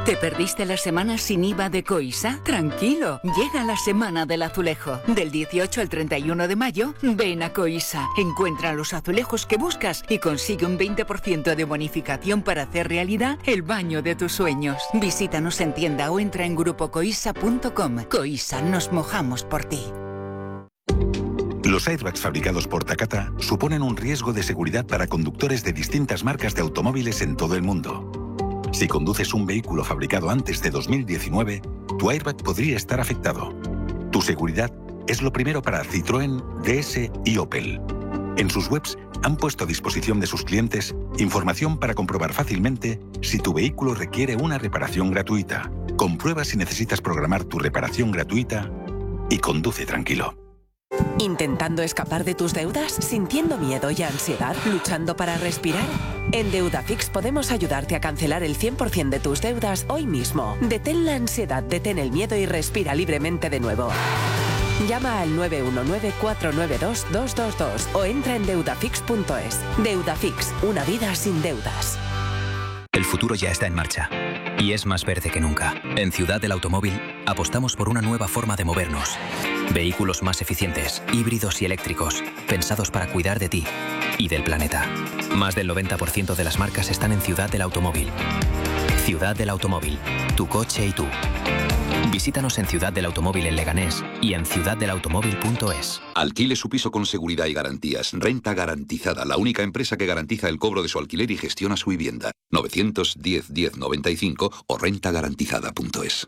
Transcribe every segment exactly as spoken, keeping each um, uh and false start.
¿Te perdiste la semana sin I V A de Coisa? Tranquilo, llega la semana del azulejo. Del dieciocho al treinta y uno de mayo, ven a Coisa. Encuentra los azulejos que buscas y consigue un veinte por ciento de bonificación para hacer realidad el baño de tus sueños. Visítanos en tienda o entra en grupo coisa punto com. Coisa, nos mojamos por ti. Los airbags fabricados por Takata suponen un riesgo de seguridad para conductores de distintas marcas de automóviles en todo el mundo. Si conduces un vehículo fabricado antes de dos mil diecinueve, tu airbag podría estar afectado. Tu seguridad es lo primero para Citroën, D S y Opel. En sus webs han puesto a disposición de sus clientes información para comprobar fácilmente si tu vehículo requiere una reparación gratuita. Comprueba si necesitas programar tu reparación gratuita y conduce tranquilo. ¿Intentando escapar de tus deudas? ¿Sintiendo miedo y ansiedad? ¿Luchando para respirar? En Deudafix podemos ayudarte a cancelar el cien por ciento de tus deudas hoy mismo. Detén la ansiedad, detén el miedo y respira libremente de nuevo. Llama al nueve uno nueve, cuatro nueve dos, dos dos dos o entra en deudafix punto es. Deudafix, una vida sin deudas. El futuro ya está en marcha y es más verde que nunca. En Ciudad del Automóvil apostamos por una nueva forma de movernos. Vehículos más eficientes, híbridos y eléctricos, pensados para cuidar de ti y del planeta. Más del noventa por ciento de las marcas están en Ciudad del Automóvil. Ciudad del Automóvil, tu coche y tú. Visítanos en Ciudad del Automóvil en Leganés y en ciudad del automóvil punto es. Alquile su piso con seguridad y garantías. Renta Garantizada, la única empresa que garantiza el cobro de su alquiler y gestiona su vivienda. novecientos diez, diez noventa y cinco o renta garantizada punto es.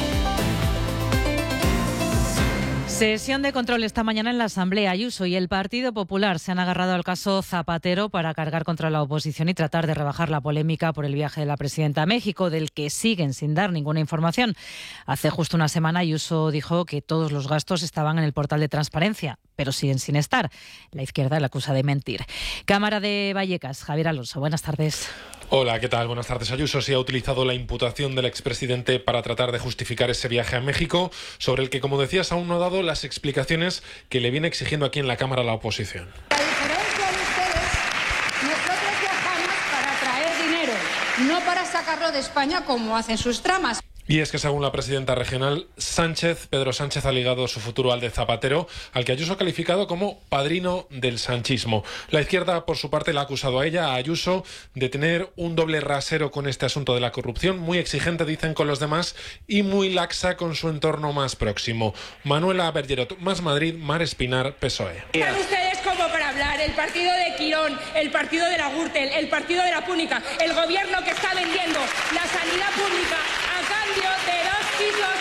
Sesión de control esta mañana en la Asamblea. Ayuso y el Partido Popular se han agarrado al caso Zapatero para cargar contra la oposición y tratar de rebajar la polémica por el viaje de la presidenta a México, del que siguen sin dar ninguna información. Hace justo una semana Ayuso dijo que todos los gastos estaban en el portal de transparencia, pero siguen sin estar. La izquierda la acusa de mentir. Cámara de Vallecas, Javier Alonso, buenas tardes. Hola, ¿qué tal? Buenas tardes. Ayuso sí ha utilizado la imputación del expresidente para tratar de justificar ese viaje a México, sobre el que, como decías, aún no ha dado las explicaciones que le viene exigiendo aquí en la Cámara la oposición. A diferencia de ustedes, nosotros viajamos para traer dinero, no para sacarlo de España como hacen sus tramas. Y es que según la presidenta regional Sánchez, Pedro Sánchez ha ligado su futuro al de Zapatero, al que Ayuso ha calificado como padrino del sanchismo. La izquierda, por su parte, la ha acusado a ella, a Ayuso, de tener un doble rasero con este asunto de la corrupción, muy exigente, dicen, con los demás y muy laxa con su entorno más próximo. Manuela Bergerot, Más Madrid, Mar Espinar, P S O E. Están ustedes como para hablar, el partido de Quirón, el partido de la Gürtel, el partido de la Púnica, el gobierno que está vendiendo la sanidad pública a cambio de dos pisos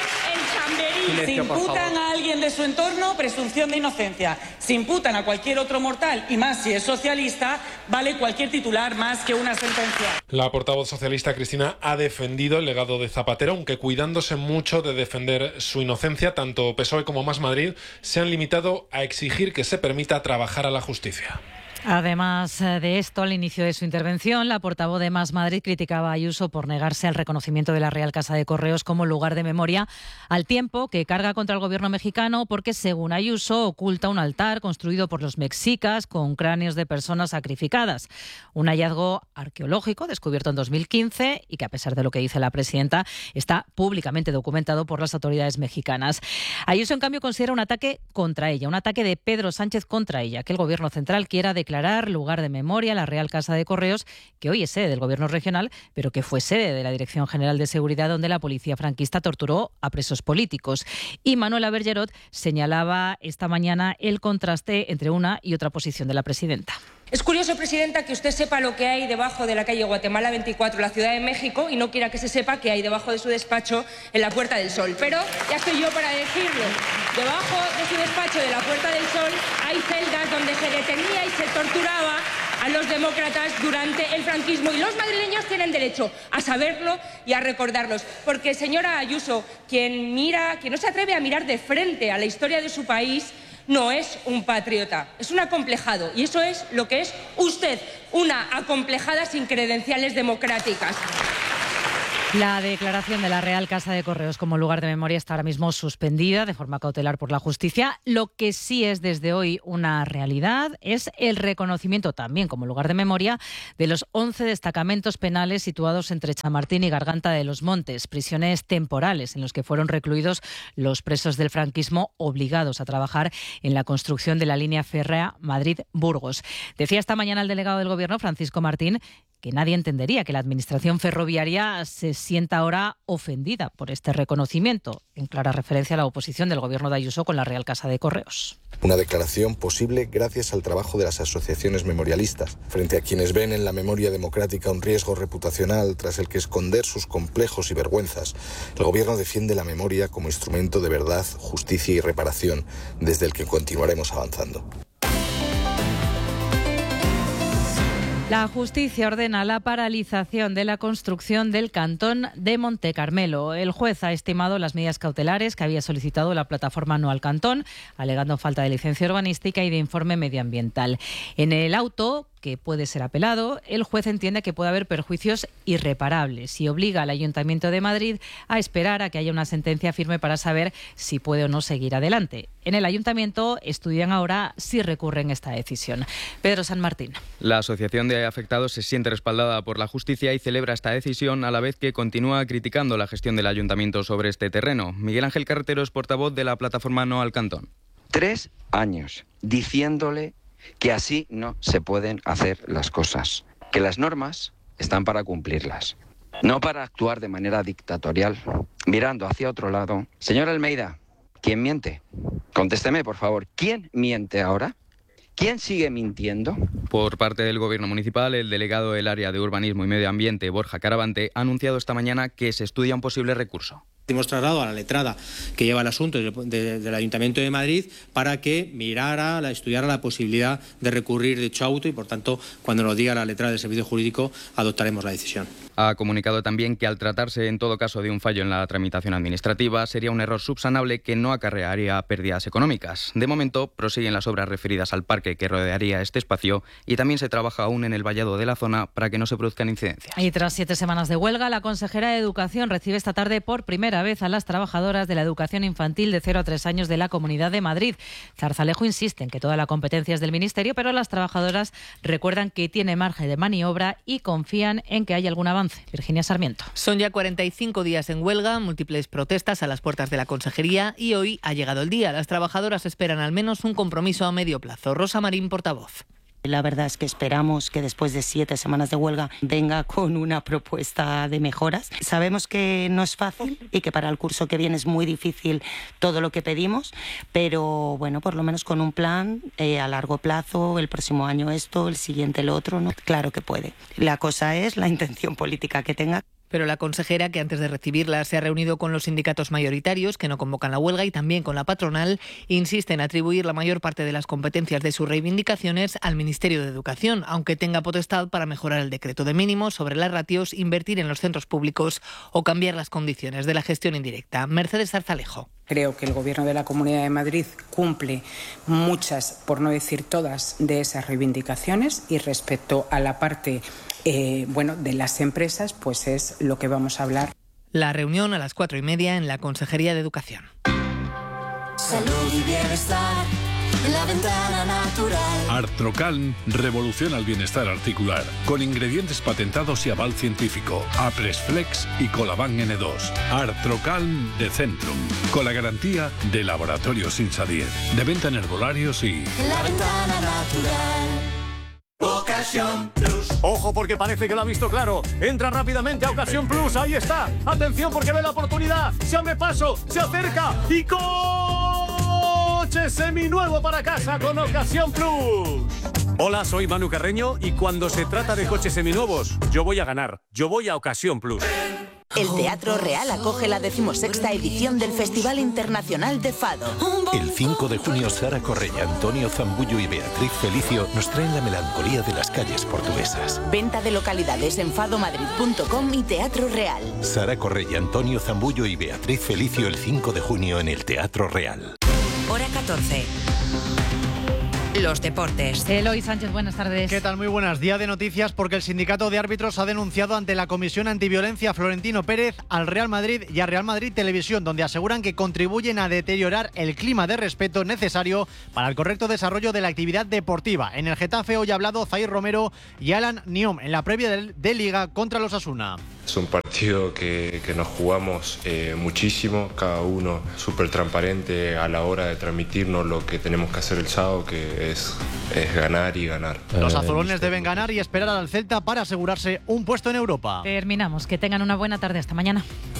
en Chamberí. Si imputan a alguien de su entorno, presunción de inocencia. Si imputan a cualquier otro mortal, y más si es socialista, vale cualquier titular más que una sentencia. La portavoz socialista Cristina ha defendido el legado de Zapatero, aunque cuidándose mucho de defender su inocencia. Tanto P S O E como Más Madrid se han limitado a exigir que se permita trabajar a la justicia. Además de esto, al inicio de su intervención, la portavoz de Más Madrid criticaba a Ayuso por negarse al reconocimiento de la Real Casa de Correos como lugar de memoria, al tiempo que carga contra el gobierno mexicano porque, según Ayuso, oculta un altar construido por los mexicas con cráneos de personas sacrificadas. Un hallazgo arqueológico descubierto en dos mil quince y que, a pesar de lo que dice la presidenta, está públicamente documentado por las autoridades mexicanas. Ayuso, en cambio, considera un ataque contra ella, un ataque de Pedro Sánchez contra ella, que el gobierno central quiera declarar lugar de memoria la Real Casa de Correos, que hoy es sede del Gobierno regional, pero que fue sede de la Dirección General de Seguridad, donde la policía franquista torturó a presos políticos. Y Manuela Bergerot señalaba esta mañana el contraste entre una y otra posición de la presidenta. Es curioso, presidenta, que usted sepa lo que hay debajo de la calle Guatemala veinticuatro, la Ciudad de México, y no quiera que se sepa qué hay debajo de su despacho en la Puerta del Sol. Pero ya estoy yo para decirlo. Debajo de su despacho de la Puerta del Sol hay celdas donde se detenía y se torturaba a los demócratas durante el franquismo. Y los madrileños tienen derecho a saberlo y a recordarlos. Porque, señora Ayuso, quien mira, quien no se atreve a mirar de frente a la historia de su país, no es un patriota, es un acomplejado. Y eso es lo que es usted, una acomplejada sin credenciales democráticas. La declaración de la Real Casa de Correos como lugar de memoria está ahora mismo suspendida de forma cautelar por la justicia. Lo que sí es desde hoy una realidad es el reconocimiento también como lugar de memoria de los once destacamentos penales situados entre Chamartín y Garganta de los Montes, prisiones temporales en los que fueron recluidos los presos del franquismo obligados a trabajar en la construcción de la línea férrea Madrid-Burgos. Decía esta mañana el delegado del Gobierno, Francisco Martín, que nadie entendería que la Administración ferroviaria se sienta ahora ofendida por este reconocimiento, en clara referencia a la oposición del Gobierno de Ayuso con la Real Casa de Correos. Una declaración posible gracias al trabajo de las asociaciones memorialistas, frente a quienes ven en la memoria democrática un riesgo reputacional tras el que esconder sus complejos y vergüenzas. El Gobierno defiende la memoria como instrumento de verdad, justicia y reparación, desde el que continuaremos avanzando. La justicia ordena la paralización de la construcción del cantón de Montecarmelo. El juez ha estimado las medidas cautelares que había solicitado la plataforma No al Cantón, alegando falta de licencia urbanística y de informe medioambiental. En el auto, que puede ser apelado, el juez entiende que puede haber perjuicios irreparables y obliga al Ayuntamiento de Madrid a esperar a que haya una sentencia firme para saber si puede o no seguir adelante. En el Ayuntamiento estudian ahora si recurren esta decisión. Pedro San Martín. La Asociación de Afectados se siente respaldada por la justicia y celebra esta decisión a la vez que continúa criticando la gestión del Ayuntamiento sobre este terreno. Miguel Ángel Carretero es portavoz de la plataforma No al Cantón. Tres años diciéndole que así no se pueden hacer las cosas, que las normas están para cumplirlas, no para actuar de manera dictatorial, mirando hacia otro lado. Señor Almeida, ¿quién miente? Contésteme, por favor, ¿quién miente ahora? ¿Quién sigue mintiendo? Por parte del Gobierno municipal, el delegado del área de Urbanismo y Medio Ambiente, Borja Caravante, ha anunciado esta mañana que se estudia un posible recurso. Hemos trasladado a la letrada que lleva el asunto de, de, del Ayuntamiento de Madrid para que mirara, la, estudiara la posibilidad de recurrir dicho auto y, por tanto, cuando nos diga la letrada del Servicio Jurídico, adoptaremos la decisión. Ha comunicado también que al tratarse en todo caso de un fallo en la tramitación administrativa, sería un error subsanable que no acarrearía pérdidas económicas. De momento, prosiguen las obras referidas al parque que rodearía este espacio y también se trabaja aún en el vallado de la zona para que no se produzcan incidencias. Y tras siete semanas de huelga, la consejera de Educación recibe esta tarde por primera vez a las trabajadoras de la educación infantil de cero a tres años de la Comunidad de Madrid. Zarzalejo insiste en que toda la competencia es del Ministerio, pero las trabajadoras recuerdan que tiene margen de maniobra y confían en que haya algún avance. Virginia Sarmiento. Son ya cuarenta y cinco días en huelga, múltiples protestas a las puertas de la consejería y hoy ha llegado el día. Las trabajadoras esperan al menos un compromiso a medio plazo. Rosa Marín, portavoz. La verdad es que esperamos que después de siete semanas de huelga venga con una propuesta de mejoras. Sabemos que no es fácil y que para el curso que viene es muy difícil todo lo que pedimos, pero bueno, por lo menos con un plan eh, a largo plazo, el próximo año esto, el siguiente lo otro, ¿no? Claro que puede. La cosa es la intención política que tenga. Pero la consejera, que antes de recibirla se ha reunido con los sindicatos mayoritarios que no convocan la huelga y también con la patronal, insiste en atribuir la mayor parte de las competencias de sus reivindicaciones al Ministerio de Educación, aunque tenga potestad para mejorar el decreto de mínimos sobre las ratios, invertir en los centros públicos o cambiar las condiciones de la gestión indirecta. Mercedes Zarzalejo. Creo que el Gobierno de la Comunidad de Madrid cumple muchas, por no decir todas, de esas reivindicaciones, y respecto a la parte eh, bueno, de las empresas, pues es lo que vamos a hablar. La reunión a las cuatro y media en la Consejería de Educación. Salud y bienestar en la ventana natural. Artrocalm revoluciona el bienestar articular con ingredientes patentados y aval científico. Apresflex y Colaban N dos. Artrocalm de Centrum, con la garantía de Laboratorios Insadier, de venta en herbolarios y... En la ventana natural. Ocasión Plus. Ojo, porque parece que lo ha visto claro. Entra rápidamente a Ocasión Plus. Ahí está. Atención, porque ve la oportunidad. Se abre paso, se acerca y coche seminuevo para casa con Ocasión Plus. Hola, soy Manu Carreño y cuando se trata de coches seminuevos, yo voy a ganar. Yo voy a Ocasión Plus. El Teatro Real acoge la decimosexta edición del Festival Internacional de Fado. El cinco de junio, Sara Correia, Antonio Zambullo y Beatriz Felicio nos traen la melancolía de las calles portuguesas. Venta de localidades en fado madrid punto com y Teatro Real. Sara Correia, Antonio Zambullo y Beatriz Felicio el cinco de junio en el Teatro Real. Hora catorce. los deportes. Eloy Sánchez, buenas tardes. ¿Qué tal? Muy buenas. Día de noticias porque el sindicato de árbitros ha denunciado ante la Comisión Antiviolencia a Florentino Pérez, al Real Madrid y a Real Madrid Televisión, donde aseguran que contribuyen a deteriorar el clima de respeto necesario para el correcto desarrollo de la actividad deportiva. En el Getafe hoy ha hablado Zair Romero y Alan Niom en la previa de, de Liga contra los Asuna. Es un partido que, que nos jugamos eh, muchísimo, cada uno súper transparente a la hora de transmitirnos lo que tenemos que hacer el sábado, que es, es ganar y ganar. Los azulones deben ganar y esperar al Celta para asegurarse un puesto en Europa. Terminamos. Que tengan una buena tarde. Hasta mañana.